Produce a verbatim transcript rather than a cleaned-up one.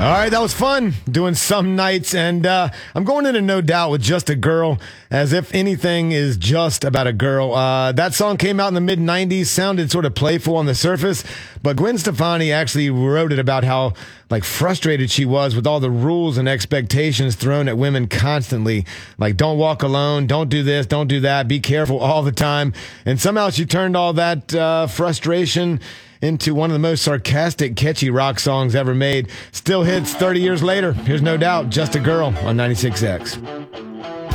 All right, that was fun doing Some Nights, and uh, I'm going into No Doubt with Just a Girl, as if anything is just about a girl. Uh, that song came out in the mid nineties, sounded sort of playful on the surface, but Gwen Stefani actually wrote it about how like frustrated she was with all the rules and expectations thrown at women constantly. Like, don't walk alone, don't do this, don't do that, be careful all the time. And somehow she turned all that uh, frustration into one of the most sarcastic, catchy rock songs ever made. Still hits thirty years later. Here's No Doubt, Just a Girl on ninety-six X.